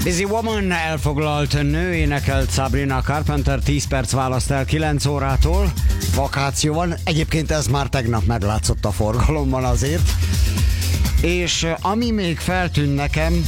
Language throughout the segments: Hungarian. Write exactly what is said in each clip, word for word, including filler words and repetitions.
Busy Woman, elfoglalt nő, énekelt Sabrina Carpenter, tíz perc választ el kilenc órától. Vakáció van, egyébként ez már tegnap meglátszott a forgalomban azért. És ami még feltűnt nekem,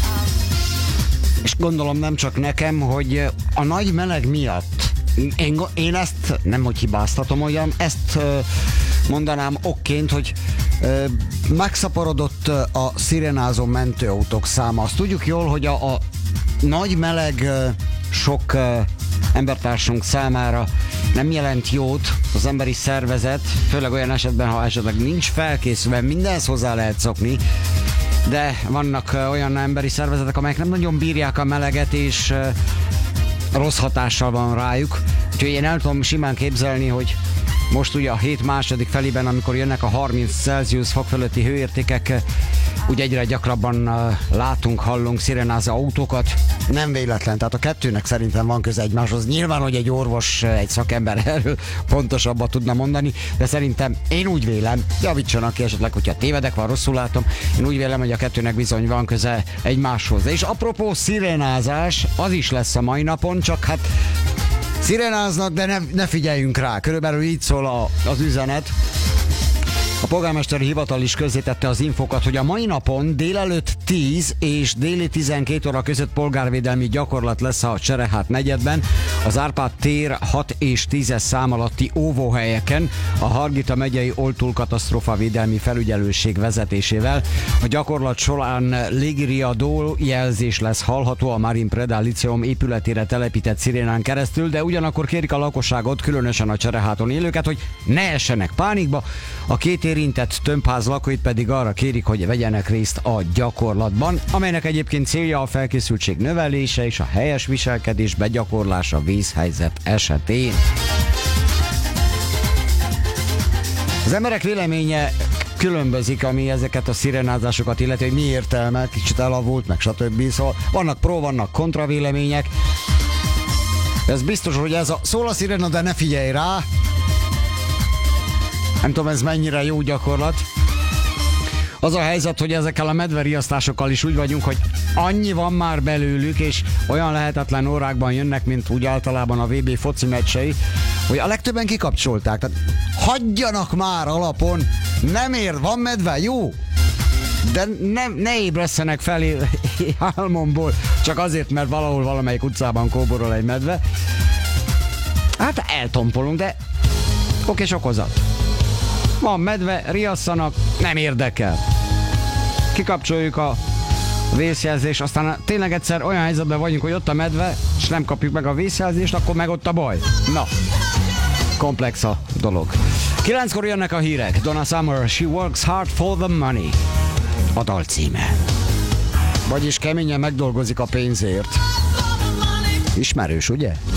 és gondolom nem csak nekem, hogy a nagy meleg miatt, én, én ezt nem hogy hibáztatom, olyan, ezt mondanám okként, hogy megszaporodott a szirenázó mentőautók száma. Azt tudjuk jól, hogy a, a nagy meleg sok embertársunk számára nem jelent jót az emberi szervezet, főleg olyan esetben, ha esetleg nincs felkészülve, mindenhez hozzá lehet szokni, de vannak olyan emberi szervezetek, amelyek nem nagyon bírják a meleget, és rossz hatással van rájuk. Úgyhogy én el tudom simán képzelni, hogy most ugye a hét második felében, amikor jönnek a harminc Celsius fok fölötti hőértékek, úgy egyre gyakrabban látunk, hallunk szirenázó autókat. Nem véletlen, tehát a kettőnek szerintem van köze egymáshoz. Nyilván, hogy egy orvos, egy szakember erről pontosabban tudna mondani, de szerintem én úgy vélem, javítsanak ki esetleg, hogyha tévedek, van, rosszul látom, én úgy vélem, hogy a kettőnek bizony van köze egymáshoz. És apropó szirenázás, az is lesz a mai napon, csak hát szirenáznak, de ne, ne figyeljünk rá. Körülbelül így szól a, az üzenet. A polgármesteri hivatal is közzétette az infokat, hogy a mai napon délelőtt tíz és déli tizenkét óra között polgárvédelmi gyakorlat lesz a Cserehát negyedben, az Árpád tér hat és tízes szám alatti óvóhelyeken, a Hargita megyei oltúl katasztrófavédelmi felügyelőség vezetésével. A gyakorlat során légiriadó jelzés lesz hallható a Marin Preda Liceum épületére telepített szirénán keresztül, de ugyanakkor kérik a lakosságot, különösen a Csereháton élőket, hogy ne essenek pánikba. A két érintett tömbház lakóit pedig arra kérik, hogy vegyenek részt a gyakorlatban, amelynek egyébként célja a felkészültség növelése és a helyes viselkedés begyakorlása vízhelyzet esetén. Az emberek véleménye különbözik, ami ezeket a szirenázásokat illeti, hogy mi értelme, kicsit elavult, meg stb. Szóval vannak pro, vannak kontra vélemények. Ez biztos, hogy ez a szól a szirena, de ne figyelj rá. Nem tudom, ez mennyire jó gyakorlat. Az a helyzet, hogy ezekkel a medveriasztásokkal is úgy vagyunk, hogy annyi van már belőlük, és olyan lehetetlen órákban jönnek, mint úgy általában a vé bé foci meccsei, hogy a legtöbben kikapcsolták. Tehát hagyjanak már alapon, nem ér, van medve, jó, de ne, ne ébresszenek fel álmomból, csak azért, mert valahol valamelyik utcában kóborol egy medve. Hát eltompolunk, de okés okozat. Van medve, riasszanak, nem érdekel. Kikapcsoljuk a vészjelzést, aztán tényleg egyszer olyan helyzetben vagyunk, hogy ott a medve, és nem kapjuk meg a vészjelzést, akkor meg ott a baj. Na, komplex a dolog. Kilenckor jönnek a hírek. Donna Summer, She Works Hard for the Money. A dal címe. Vagyis keményen megdolgozik a pénzért. Ismerős, ugye?